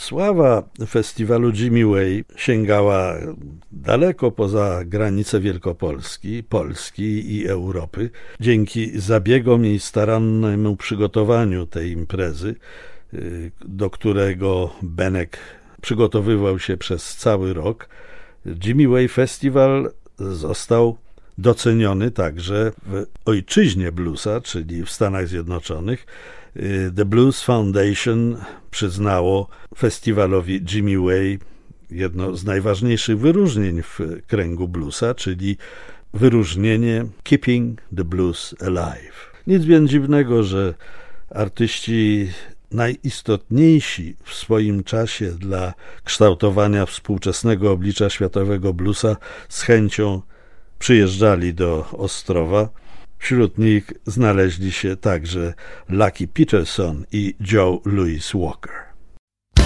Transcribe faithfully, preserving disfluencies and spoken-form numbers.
Sława festiwalu Jimmy Way sięgała daleko poza granice Wielkopolski, Polski i Europy. Dzięki zabiegom i starannemu przygotowaniu tej imprezy, do którego Benek przygotowywał się przez cały rok, Jimmy Way Festival został doceniony także w ojczyźnie bluesa, czyli w Stanach Zjednoczonych. The Blues Foundation przyznało festiwalowi Jimmy Way jedno z najważniejszych wyróżnień w kręgu bluesa, czyli wyróżnienie Keeping the Blues Alive. Nic więc dziwnego, że artyści najistotniejsi w swoim czasie dla kształtowania współczesnego oblicza światowego bluesa z chęcią przyjeżdżali do Ostrowa. Wśród nich znaleźli się także Lucky Peterson i Joe Louis Walker.